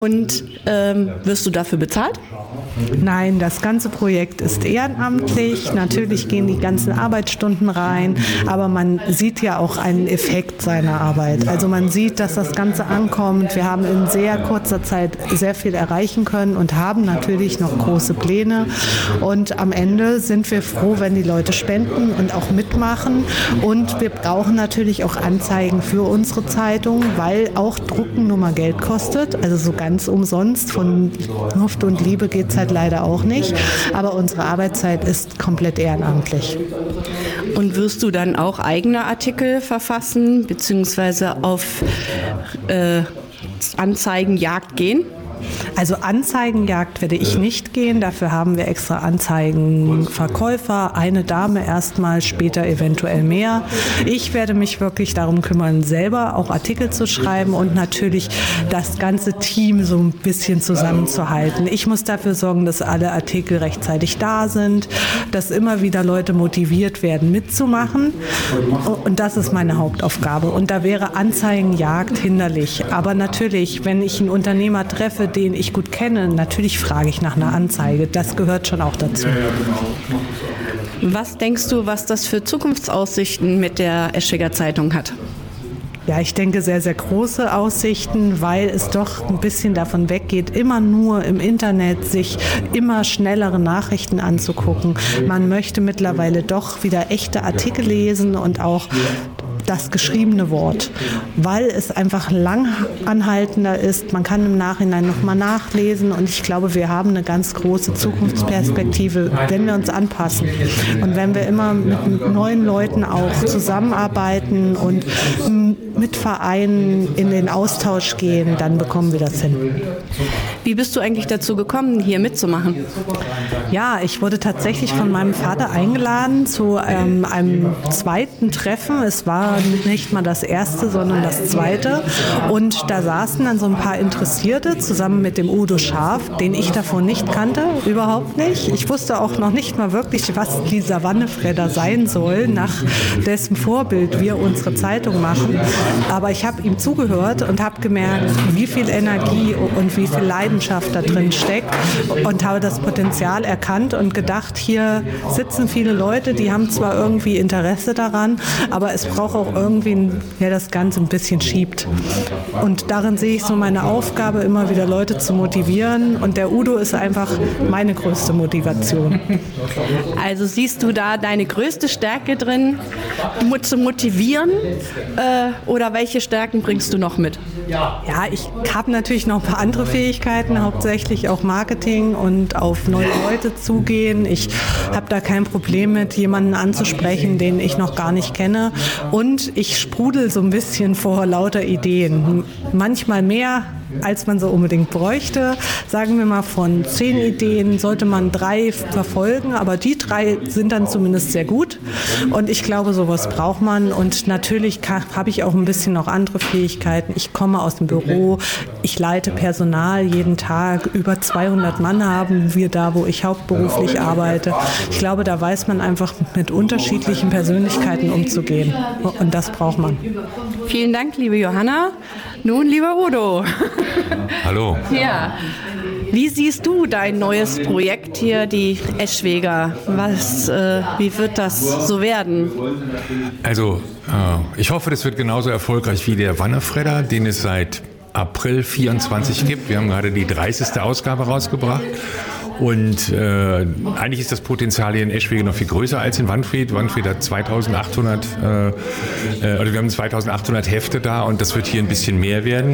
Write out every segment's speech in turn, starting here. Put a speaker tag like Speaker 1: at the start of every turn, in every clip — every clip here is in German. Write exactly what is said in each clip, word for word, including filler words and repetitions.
Speaker 1: Und ähm, wirst du dafür bezahlt?
Speaker 2: Nein, das ganze Projekt ist ehrenamtlich. Natürlich gehen die ganzen Arbeitsstunden rein, aber man sieht ja auch einen Effekt seiner Arbeit. Also man sieht, dass das Ganze ankommt. Wir haben in sehr kurzer Zeit sehr viel erreichen können und haben natürlich noch große Pläne. Und am Ende sind wir froh, wenn die Leute spenden und auch mitmachen. Und wir brauchen natürlich auch Anzeigen für unsere Zeitung, weil auch Drucken nun mal Geld kostet. Also so ganz umsonst. Von Luft und Liebe geht es halt leider auch nicht. Aber unsere Arbeitszeit ist komplett ehrenamtlich.
Speaker 1: Und wirst du dann auch eigene Artikel verfassen, beziehungsweise auf äh, Anzeigenjagd gehen?
Speaker 2: Also Anzeigenjagd werde ich nicht gehen, dafür haben wir extra Anzeigenverkäufer, eine Dame erstmal, später eventuell mehr. Ich werde mich wirklich darum kümmern, selber auch Artikel zu schreiben und natürlich das ganze Team so ein bisschen zusammenzuhalten. Ich muss dafür sorgen, dass alle Artikel rechtzeitig da sind, dass immer wieder Leute motiviert werden, mitzumachen, und das ist meine Hauptaufgabe. Und da wäre Anzeigenjagd hinderlich. Aber natürlich, wenn ich einen Unternehmer treffe, den ich gut kenne, natürlich frage ich nach einer Anzeige. Das gehört schon auch dazu.
Speaker 1: Was denkst du, was das für Zukunftsaussichten mit der Eschwiger Zeitung hat?
Speaker 2: Ja, ich denke sehr, sehr große Aussichten, weil es doch ein bisschen davon weggeht, immer nur im Internet sich immer schnellere Nachrichten anzugucken. Man möchte mittlerweile doch wieder echte Artikel lesen und auch das geschriebene Wort, weil es einfach langanhaltender ist. Man kann im Nachhinein nochmal nachlesen und ich glaube, wir haben eine ganz große Zukunftsperspektive, wenn wir uns anpassen und wenn wir immer mit neuen Leuten auch zusammenarbeiten und mit Vereinen in den Austausch gehen, dann bekommen wir das hin.
Speaker 1: Wie bist du eigentlich dazu gekommen, hier mitzumachen?
Speaker 2: Ja, ich wurde tatsächlich von meinem Vater eingeladen zu ähm, einem zweiten Treffen. Es war nicht mal das erste, sondern das zweite. Und da saßen dann so ein paar Interessierte zusammen mit dem Udo Scharf, den ich davon nicht kannte, überhaupt nicht. Ich wusste auch noch nicht mal wirklich, was die Savannefredder sein soll, nach dessen Vorbild wir unsere Zeitung machen. Aber ich habe ihm zugehört und habe gemerkt, wie viel Energie und wie viel Leidenschaft da drin steckt und habe das Potenzial erkannt und gedacht, hier sitzen viele Leute, die haben zwar irgendwie Interesse daran, aber es braucht auch irgendwie, der das Ganze ein bisschen schiebt. Und darin sehe ich so meine Aufgabe, immer wieder Leute zu motivieren und der Udo ist einfach meine größte Motivation.
Speaker 1: Also siehst du da deine größte Stärke drin, zu motivieren, äh, oder welche Stärken bringst du noch mit?
Speaker 2: Ja, ich habe natürlich noch ein paar andere Fähigkeiten, hauptsächlich auch Marketing und auf neue Leute zugehen. Ich habe da kein Problem mit, jemanden anzusprechen, den ich noch gar nicht kenne. Und ich sprudel so ein bisschen vor lauter Ideen. Manchmal mehr, als man so unbedingt bräuchte. Sagen wir mal, von zehn Ideen sollte man drei verfolgen, aber die drei sind dann zumindest sehr gut. Und ich glaube, sowas braucht man. Und natürlich habe ich auch ein bisschen noch andere Fähigkeiten. Ich komme aus dem Büro, ich leite Personal jeden Tag. Über zweihundert Mann haben wir da, wo ich hauptberuflich arbeite. Ich glaube, da weiß man einfach mit unterschiedlichen Persönlichkeiten umzugehen. Und das braucht man.
Speaker 1: Vielen Dank, liebe Johanna. Nun, lieber Udo.
Speaker 3: Hallo.
Speaker 1: Ja. Wie siehst du dein neues Projekt hier, die Eschwiger? Was, äh, wie wird das so werden?
Speaker 3: Also, äh, ich hoffe, das wird genauso erfolgreich wie der Wannefredder, den es seit April vierundzwanzig gibt. Wir haben gerade die dreißigste Ausgabe rausgebracht. Und äh, eigentlich ist das Potenzial hier in Eschwege noch viel größer als in Wanfried. Wanfried hat zweitausendachthundert, äh, äh, also wir haben zweitausendachthundert Hefte da und das wird hier ein bisschen mehr werden.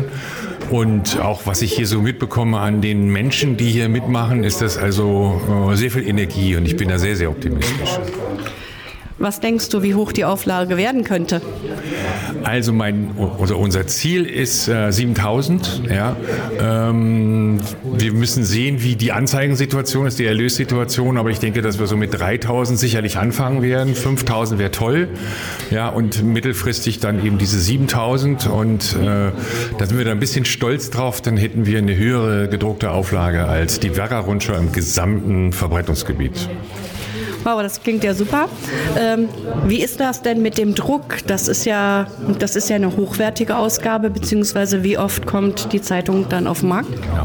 Speaker 3: Und auch was ich hier so mitbekomme an den Menschen, die hier mitmachen, ist das also äh, sehr viel Energie und ich bin da sehr, sehr optimistisch.
Speaker 1: Was denkst du, wie hoch die Auflage werden könnte?
Speaker 3: Also mein, also unser Ziel ist äh, siebentausend. Ja. Ähm, wir müssen sehen, wie die Anzeigensituation ist, die Erlössituation. Aber ich denke, dass wir so mit dreitausend sicherlich anfangen werden. fünftausend wäre toll. Ja, und mittelfristig dann eben diese siebentausend. Und äh, da sind wir da ein bisschen stolz drauf. Dann hätten wir eine höhere gedruckte Auflage als die Werra-Rundschau im gesamten Verbreitungsgebiet.
Speaker 1: Wow, das klingt ja super. Ähm, wie ist das denn mit dem Druck? Das ist ja, das ist ja eine hochwertige Ausgabe, beziehungsweise wie oft kommt die Zeitung dann auf den Markt?
Speaker 3: Genau.